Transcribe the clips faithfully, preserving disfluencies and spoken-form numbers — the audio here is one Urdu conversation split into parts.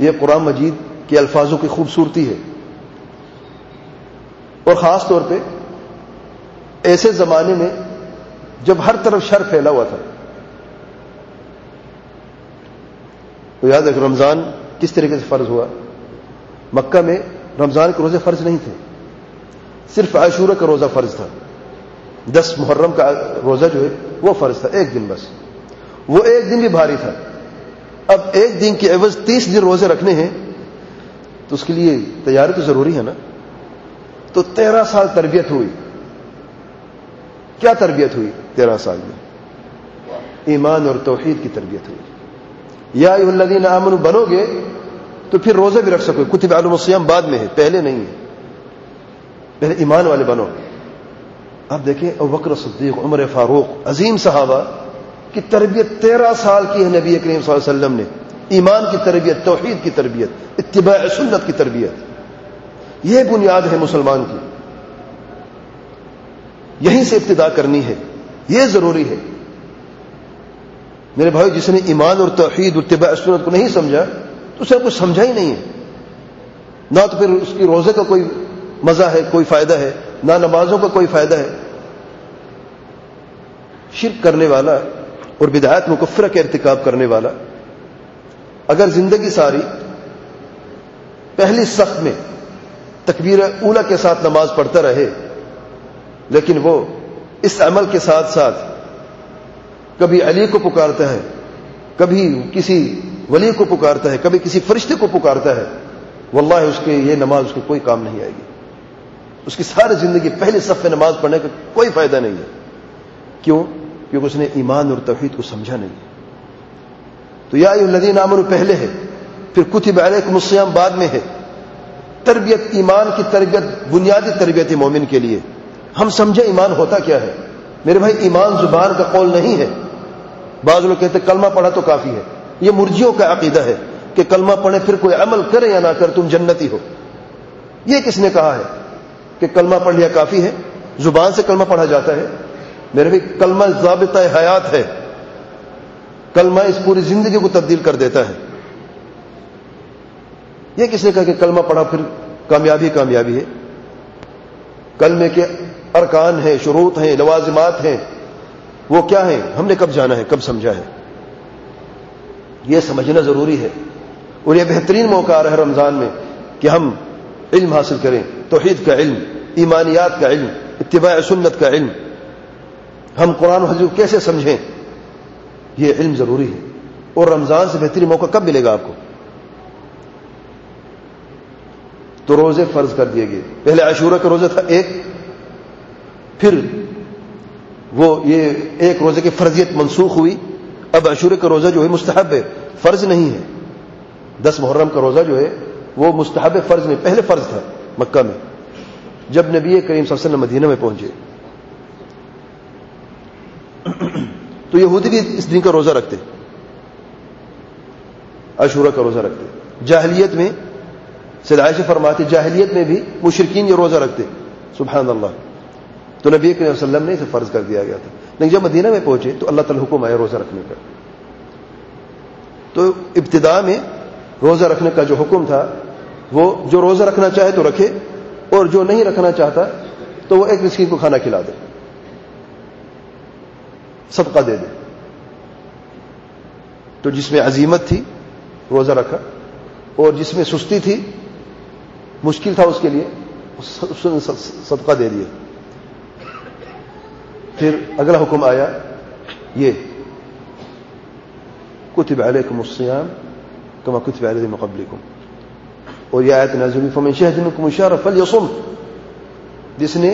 یہ قرآن مجید کے الفاظوں کی خوبصورتی ہے، اور خاص طور پہ ایسے زمانے میں جب ہر طرف شر پھیلا ہوا تھا. تو یاد ہے کہ رمضان کس طریقے سے فرض ہوا. مکہ میں رمضان کے روزے فرض نہیں تھے، صرف عاشورہ کا روزہ فرض تھا. دس محرم کا روزہ جو ہے وہ فرض تھا، ایک دن بس. وہ ایک دن بھی بھاری تھا. اب ایک دن کے عوض تیس دن روزے رکھنے ہیں تو اس کے لیے تیاری تو ضروری ہے نا. تو تیرہ سال تربیت ہوئی. کیا تربیت ہوئی تیرہ سال میں؟ ایمان اور توحید کی تربیت ہوئی. یا ایھا الذین آمنوا بنو گے تو پھر روزہ بھی رکھ سکو. کتب علیکم الصیام بعد میں ہے، پہلے نہیں ہے. پہلے ایمان والے بنو. آپ دیکھیں ابوبکر صدیق، عمر فاروق، عظیم صحابہ کی تربیت تیرہ سال کی ہے نبی کریم صلی اللہ علیہ وسلم نے. ایمان کی تربیت، توحید کی تربیت، اتباع سنت کی تربیت. یہ بنیاد ہے مسلمان کی. یہیں سے ابتدا کرنی ہے، یہ ضروری ہے. میرے بھائی، جس نے ایمان اور توحید اور اتباع سنت کو نہیں سمجھا تو اسے کچھ سمجھا ہی نہیں ہے. نہ تو پھر اس کی روزے کا کوئی مزہ ہے، کوئی فائدہ ہے، نہ نمازوں کا کوئی فائدہ ہے. شرک کرنے والا اور بدعات مکفرہ کا ارتکاب کرنے والا اگر زندگی ساری پہلی صف میں تکبیر اولیٰ کے ساتھ نماز پڑھتا رہے، لیکن وہ اس عمل کے ساتھ ساتھ کبھی علی کو پکارتا ہے، کبھی کسی ولی کو پکارتا ہے، کبھی کسی فرشتے کو پکارتا ہے، واللہ اس کے یہ نماز اس کو کوئی کام نہیں آئے گی. اس کی ساری زندگی پہلی صف میں نماز پڑھنے کا کوئی فائدہ نہیں ہے. کیوں؟ کیونکہ اس نے ایمان اور توحید کو سمجھا نہیں. تو یا ایھا الذین آمنوا پہلے ہے، پھر کتب علیکم الصیام بعد میں ہے. تربیت، ایمان کی تربیت بنیادی تربیت ہے مومن کے لیے. ہم سمجھے ایمان ہوتا کیا ہے. میرے بھائی، ایمان زبان کا قول نہیں ہے. بعض لوگ کہتے ہیں کلمہ پڑھا تو کافی ہے. یہ مرجئیوں کا عقیدہ ہے کہ کلمہ پڑھے پھر کوئی عمل کرے یا نہ کرے تم جنتی ہو. یہ کس نے کہا ہے کہ کلمہ پڑھ لیا کافی ہے؟ زبان سے کلمہ پڑھا جاتا ہے. میرے بھائی، کلمہ ضابطہ حیات ہے. کلمہ اس پوری زندگی کو تبدیل کر دیتا ہے. یہ کس نے کہا کہ کلمہ پڑھا پھر کامیابی کامیابی ہے؟ کلمے کے ارکان ہیں، شروط ہیں، لوازمات ہیں. وہ کیا ہیں؟ ہم نے کب جانا ہے، کب سمجھا ہے. یہ سمجھنا ضروری ہے. اور یہ بہترین موقع آ رہا ہے رمضان میں کہ ہم علم حاصل کریں، توحید کا علم، ایمانیات کا علم، اتباع سنت کا علم. ہم قرآن و حدیث کو کیسے سمجھیں، یہ علم ضروری ہے. اور رمضان سے بہترین موقع کب ملے گا آپ کو؟ تو روزے فرض کر دیے گئے. پہلے عاشورہ کا روزہ تھا ایک، پھر وہ یہ ایک روزے کی فرضیت منسوخ ہوئی. اب عاشورہ کا روزہ جو ہے مستحب ہے، فرض نہیں ہے. دس محرم کا روزہ جو ہے وہ مستحب ہے، فرض نہیں. پہلے فرض تھا مکہ میں جب نبی کریم صلی اللہ علیہ وسلم مدینہ میں پہنچے. تو یہودی بھی اس دن کا روزہ رکھتے، عاشورہ کا روزہ رکھتے. جاہلیت میں سید عائشہ فرماتی جاہلیت میں بھی مشرکین یہ روزہ رکھتے. سبحان اللہ. تو نبی کریم صلی اللہ علیہ وسلم نے اسے فرض کر دیا گیا تھا. لیکن جب مدینہ میں پہنچے تو اللہ تعالی حکم آیا روزہ رکھنے کا. تو ابتدا میں روزہ رکھنے کا جو حکم تھا وہ جو روزہ رکھنا چاہے تو رکھے، اور جو نہیں رکھنا چاہتا تو وہ ایک مسکین کو کھانا کھلا دے، صدقہ دے دے. تو جس میں عزیمت تھی روزہ رکھا، اور جس میں سستی تھی، مشکل تھا اس کے لیے، اس نے صدقہ دے دیا. پھر اگلا حکم آیا یہ کتب علیکم الصیام کما کتب علی الذین من قبلکم. اور یہ آیت نازل ہوئی فمن شہد منکم الشہر فلیصم. جس نے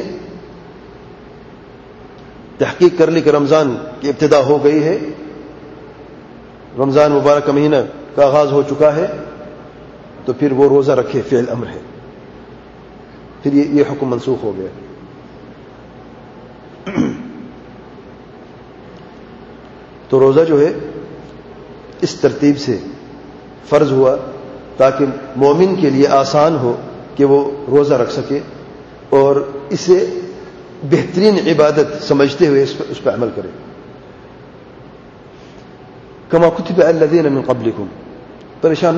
تحقیق کر لی کہ رمضان کی ابتدا ہو گئی ہے، رمضان مبارک کا مہینہ کا آغاز ہو چکا ہے، تو پھر وہ روزہ رکھے. فعل امر ہے. پھر یہ, یہ حکم منسوخ ہو گیا. تو روزہ جو ہے اس ترتیب سے فرض ہوا تاکہ مومن کے لیے آسان ہو کہ وہ روزہ رکھ سکے اور اسے بہترین عبادت سمجھتے ہوئے اس پر, اس پر عمل کرے. کما کتب علی الذین من قبلکم. پریشان